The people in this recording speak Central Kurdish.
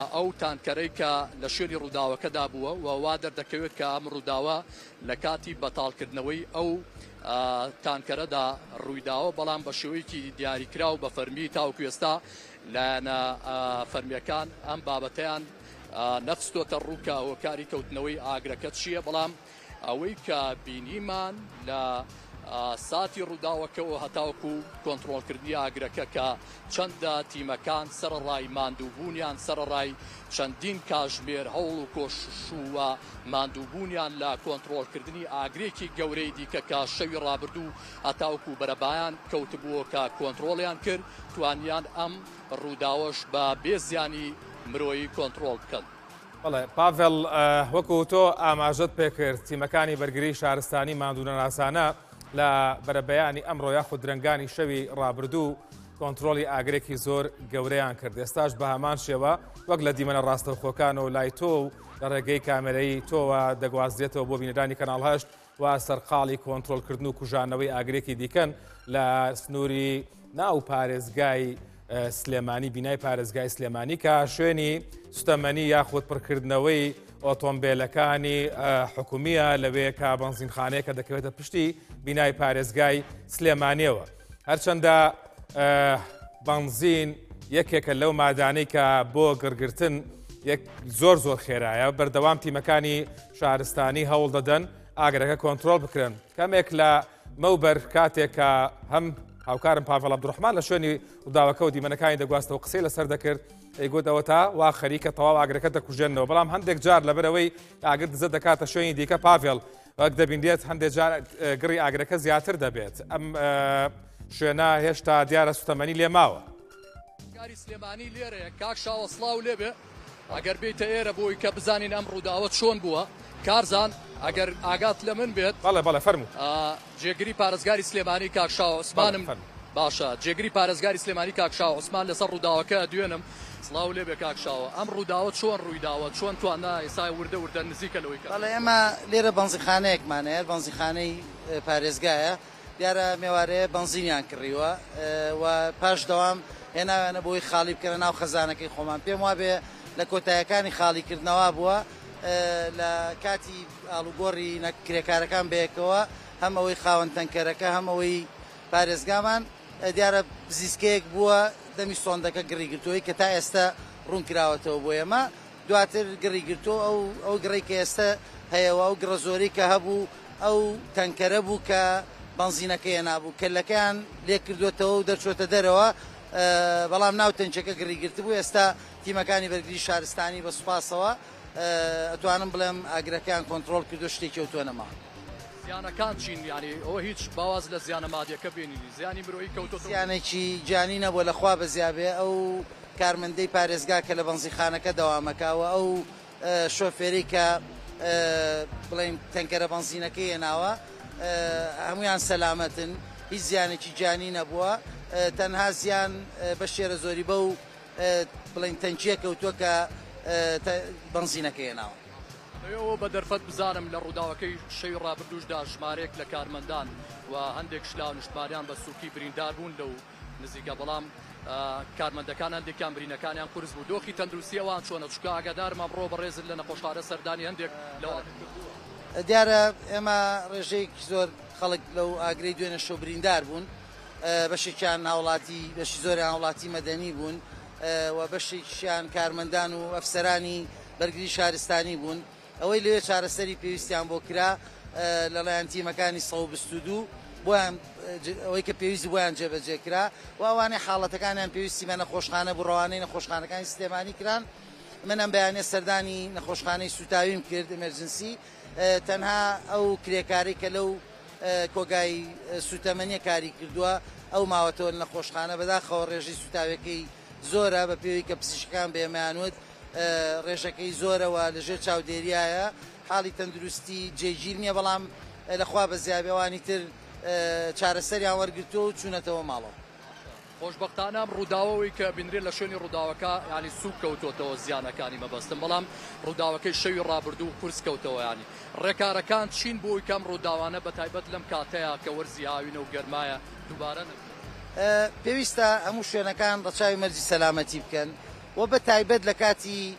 ئەو تانکەرەی کە لە شوێنی ڕووداوەکەدا بووە و وا دەردەکەوێت کە ئەم ڕووداوە لە کاتی بەتاڵکردنەوەی ئەو تانکەرەدا ڕوویداوە، بەڵام بە شێوەیەکی دیاریکرا و بە فەرمی تاوەکو ئێستا لایەنە فەرمیەکان ئەم بابەتەیان نەخستۆتە ڕووکە هۆکاری کەوتنەوەی ئاگرەکە چییە، بەڵام ئەوەی کە بینیمان لە ساتی ڕووداوەکەەوە هەتاوکو کۆنتترۆلکردنی ئاگرەکە کە چەندە تیمەکان سەرڕای ماندووبوونیان سەرڕای چەندین کاژمێر هەوڵ و کۆشووە ماندووبوونیان لە کۆنتترۆلکردنی ئاگرێکی گەورەی دیکە کە شەوی ڕابردوو هەتاوکو بەرەبایان کەوتبووە کە کۆنتترۆلیان کرد، توانیان ئەم ڕووداوەش بە بێزیانی مرۆیی کۆنتترۆل بکەن. بەڵێ پاڤێڵ، وەکو تۆ ئاماژەت پێکرد تیمەکانی بەرگری شارستانی ماندوونەناسانە لە بەرەبەیانی ئەمڕۆ یاخود درەنگانی شەوی ڕابردوو کۆنتترۆلی ئاگرێکی زۆر گەورەیان کرد. ئێستاش بە هەمان شێوە وەک لە دیمەنە ڕاستەوخۆکان و لای تۆ و لە ڕێگەی کامێرەی تۆوە دەگوازرێتەوە بۆ بینەرانی کەناڵ هەشت و سەرقاڵی کۆنتترۆلکردن و کوژانەوەی ئاگرێکی دیکەن لە سنووری ناو پارێزگای سلێمانی، بینای پارێزگای سلێمانی کە شوێنی سوتەمەنی یاخود پڕکردنەوەی ئۆتۆمبیلەکانی حکومیە لەوێ کە بەنزینخانەیە کە دەکەوێتە پشتی بینای پارێزگای سلێمانیەوە. هەرچەندە بەنزین یەکێکە لەو مادانەی کە بۆ گڕگرتن زۆر خێرایە، بەردەوام تیمەکانی شارستانی هەوڵ دەدەن ئاگرەکە کۆنتترۆل بکرن. کەمێک لە مەوبەر کاتێکە هەم هاوکارم پاڤێڵ عەبدوڕەحمان لە شوێنی ڕووداوەکە و دیمەنەکانی دەگواستەوە قسەی لەسەر دەکرد، ئەیگوت ئەوە تا وا خەریکە تەواو ئاگرەکە دەکوژێنەوە، بەڵام هەندێک جار لەبەرەوەی ئاگر دزە دەکاتە شوێنی دیکە پاڤێڵ وەک دەبینێت هەندێک جار گڕی ئاگرەکە زیاتر دەبێت. ئەم شوێنە هێشتا دیارە سوتەمەنی لێ ماوە. کاری سلێمانی لێرەیە کاک شاوە سڵاو لێبێ، ئەگەر بێتە ئێرە بۆی کە بزانین ئەم ڕووداوە چۆن بووە. کارزان ئەگەر ئاگات لە من بێت بەڵێ فەرموو. جێگری پارێزگاری سلێمانی کاک شاوە عوسمانم باشە، جێگری پارێزگاری سلێمانی کاک شاوە عوسمان لەسەر ڕووداوەکە دوێنم. سڵاو لێبێ کاک شاوە، ئەم ڕووداوە چۆن ڕوویداوە، چۆن تواننا ئێسای وردە نزیکە لەوەی کە بەڵێ ئێمە لێرە بەنزیخانەیەکمانەیە، بەنزیخانەی پارێزگایە، دیارە مێوارەیە بەنزینیان کڕیوە و پاش دەوام هێناوێنە بۆی خاڵی بکەنە ناو خەزانەکەی خۆمان. پێم وابێ لە کۆتاییەکانی خاڵیکردنەوە بووە لە کاتی ئاڵوگۆڕی کرێکارەکان بەیەکەوە، هەم ئەوەی خاوەن تەنکەرەکە هەم ئەوەی پارێزگامان دیارە زیسکەیەک بووە دەمی سۆندەکە گڕی گرتووەی کە تا ئێستا ڕوون کراوەتەوە بۆ ئێمە. دواتر گڕی گرتو ئەو گڕی کە ئێستا هەیەەوە ئەو گڕە زۆری کە هەبوو ئەو تەنکەرە بوو کە بەنزینەکەی نابوو کەلەکەیان لێ کردوێتەوە و دەرچۆتە دەرەوە، بەڵام ناو تەنچەکە گڕی گرت بوو. ئێستا تیمەکانی بەرگری شارستانی بە سوپاسەوە ئەتوانم بڵێم ئاگرەکان کۆنتترۆل کردو شتێکی ئەوتوانەما. زیانەکان چین؟ یعنی ئەوە هیچ باواز لە زیانە مادیەکە بینی زیانی مرۆیی کەوتۆ زیانێکی جانی نەبووە لەخوا بەزیابێ. ئەو کارمەندەی پارێزگا کە لە بەنزیخانەکە دەوامەکەوە، ئەو شۆفێری کە بڵێم تەنکەرە بەنزینەکەی هێناوە، هەمویان سەلامەتن، هیچ زیانێکی جانی نەبووە. تەنها زیان بە شێرە زۆری بە و بڵێن تەنچیە کەوتووە کە بەنزینەکەی هێناوە. ئەوە بە دەرفەت بزانم لە ڕووداوەکەی شەوی ڕابردووشدا ژمارەیەک لە کارمەندان و هەندێک شلاو نیشتماریان بە سووکی بریندار بوون لەو نزیکە، بەڵام کارمەندەکان هەندێکیان برینەکانیان قورس بوو. دۆخی تەندروستی ئەوان چۆنە؟ چونکە ئاگادارمان بڕۆ بەڕێزت لە نەخۆشخانە سەردانی هەندێک لەوە دیارە ئێمە ڕێژەیەکی زۆر خەڵک لەو ئاگرەی دوێنە شەو بریندار بوون، بەشێکیان ناوڵاتی، بەشی زۆریان وڵاتی مەدەنی بوون و بەشێکیان کارمەندان و ئەفسەرانی بەرگری شارستانی بوون. ئەوەی لێ چارەسەری پێویستیان بۆ کرا لەلایەن تیمەکانی 122 بۆیان ئەوەی کە پێویست بۆیان جێبەجێکرا و ئەوانەی حاڵەتەکانیان پێویستی بە نەخۆشخانە بڕەوانەی نەخۆشخانەکانی سلێمانی کران. من ئەم بەیانێ سەردانی نەخۆشخانەی سوتاویم کرد ئەمەرجنسی، تەنها ئەو کرێکاری کە لەو کۆگای سوتەمەنیە کاری کردووە ئەو ماوەتەوە نەخۆشخانە بەداخەوە ڕێژی سوتاوەکەی زۆرە بە پێوی کە پزیشکان بێمەیانوت ڕێژەکەی زۆرەوە لەژێر چاودێریایە، حاڵی تەندروستی جێگیر نییە، بەڵام لەخوا بە زیابێوانی تر چارەسەریان وەرگرتووە و چوونەتەوە ماڵەوە. خۆشبەختانە ڕووداوەوەی کە بینرێت لە شوێنی ڕووداوەکە ینی سوک کەوتۆتەوە زیانەکانی مەبەستن، بەڵام ڕووداوەکەی شەوی ڕابردوو و کورس کەوتەوە. ینی ڕێکارەکان چین بۆی کەم ڕووداوانە بە تایبەت لەم کاتەیە کە وەرزی هاوینە و گەرمایە دووبارە پێویستە هەموو شوێنەکان ڕەچاوی مەرجی سەلامەتی بکەن و بە تایبەت لە کاتی